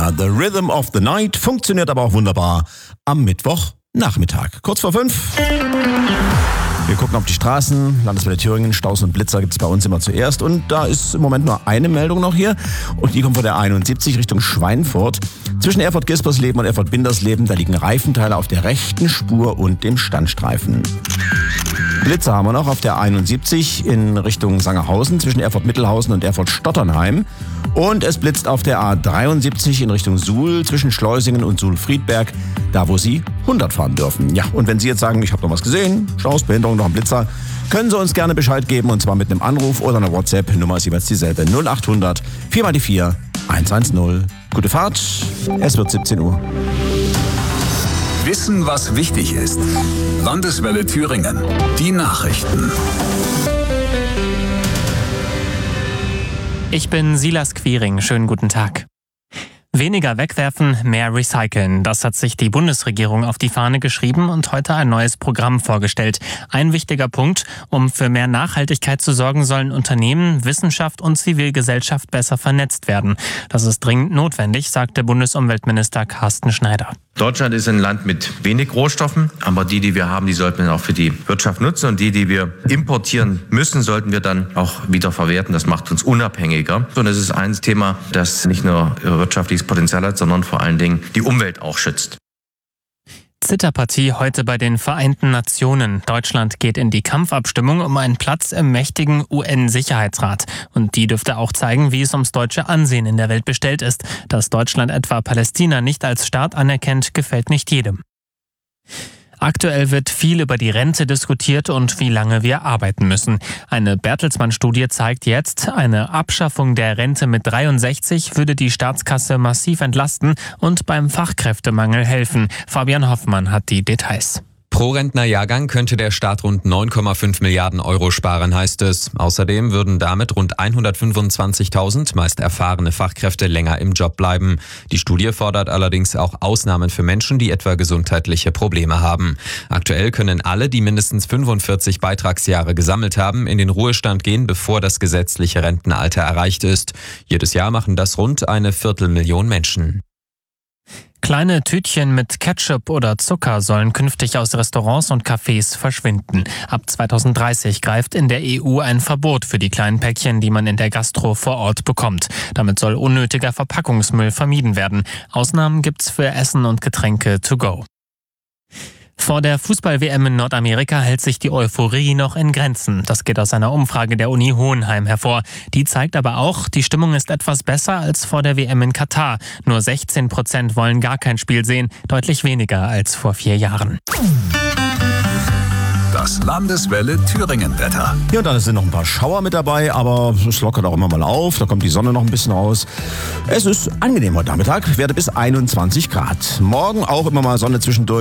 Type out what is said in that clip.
Madonna. The Rhythm of the Night funktioniert aber auch wunderbar am Mittwochnachmittag. Kurz vor 5. Wir gucken auf die Straßen, Landeswelle Thüringen, Staus und Blitzer gibt es bei uns immer zuerst. Und da ist im Moment nur eine Meldung noch hier. Und die kommt von der 71 Richtung Schweinfurt. Zwischen Erfurt-Gispersleben und Erfurt-Bindersleben, da liegen Reifenteile auf der rechten Spur und dem Standstreifen. Blitzer haben wir noch auf der 71 in Richtung Sangerhausen, zwischen Erfurt-Mittelhausen und Erfurt-Stotternheim. Und es blitzt auf der A73 in Richtung Suhl, zwischen Schleusingen und Suhl-Friedberg, da wo Sie 100 fahren dürfen. Ja, und wenn Sie jetzt sagen, ich habe noch was gesehen, Staus, Behinderung, noch ein Blitzer, können Sie uns gerne Bescheid geben, und zwar mit einem Anruf oder einer WhatsApp-Nummer ist jeweils dieselbe, 0800 4x4 110. Gute Fahrt, es wird 17 Uhr. Wissen, was wichtig ist. Landeswelle Thüringen. Die Nachrichten. Ich bin Silas Quiring. Schönen guten Tag. Weniger wegwerfen, mehr recyceln. Das hat sich die Bundesregierung auf die Fahne geschrieben und heute ein neues Programm vorgestellt. Ein wichtiger Punkt: um für mehr Nachhaltigkeit zu sorgen, sollen Unternehmen, Wissenschaft und Zivilgesellschaft besser vernetzt werden. Das ist dringend notwendig, sagte Bundesumweltminister Carsten Schneider. Deutschland ist ein Land mit wenig Rohstoffen, aber die wir haben, die sollten wir auch für die Wirtschaft nutzen, und die wir importieren müssen, sollten wir dann auch wieder verwerten. Das macht uns unabhängiger. Und es ist ein Thema, das nicht nur wirtschaftliches Potenzial hat, sondern vor allen Dingen die Umwelt auch schützt. Zitterpartie heute bei den Vereinten Nationen. Deutschland geht in die Kampfabstimmung um einen Platz im mächtigen UN-Sicherheitsrat. Und die dürfte auch zeigen, wie es ums deutsche Ansehen in der Welt bestellt ist. Dass Deutschland etwa Palästina nicht als Staat anerkennt, gefällt nicht jedem. Aktuell wird viel über die Rente diskutiert und wie lange wir arbeiten müssen. Eine Bertelsmann-Studie zeigt jetzt, eine Abschaffung der Rente mit 63 würde die Staatskasse massiv entlasten und beim Fachkräftemangel helfen. Fabian Hoffmann hat die Details. Pro Rentnerjahrgang könnte der Staat rund 9,5 Milliarden Euro sparen, heißt es. Außerdem würden damit rund 125.000 meist erfahrene Fachkräfte länger im Job bleiben. Die Studie fordert allerdings auch Ausnahmen für Menschen, die etwa gesundheitliche Probleme haben. Aktuell können alle, die mindestens 45 Beitragsjahre gesammelt haben, in den Ruhestand gehen, bevor das gesetzliche Rentenalter erreicht ist. Jedes Jahr machen das rund 250.000 Menschen. Kleine Tütchen mit Ketchup oder Zucker sollen künftig aus Restaurants und Cafés verschwinden. Ab 2030 greift in der EU ein Verbot für die kleinen Päckchen, die man in der Gastro vor Ort bekommt. Damit soll unnötiger Verpackungsmüll vermieden werden. Ausnahmen gibt's für Essen und Getränke to go. Vor der Fußball-WM in Nordamerika hält sich die Euphorie noch in Grenzen. Das geht aus einer Umfrage der Uni Hohenheim hervor. Die zeigt aber auch, die Stimmung ist etwas besser als vor der WM in Katar. Nur 16% wollen gar kein Spiel sehen, deutlich weniger als vor 4 Jahren. Das Landeswelle Thüringen-Wetter. Ja, und dann sind noch ein paar Schauer mit dabei, aber es lockert auch immer mal auf. Da kommt die Sonne noch ein bisschen raus. Es ist angenehm heute Nachmittag, werde bis 21 Grad. Morgen auch immer mal Sonne zwischendurch.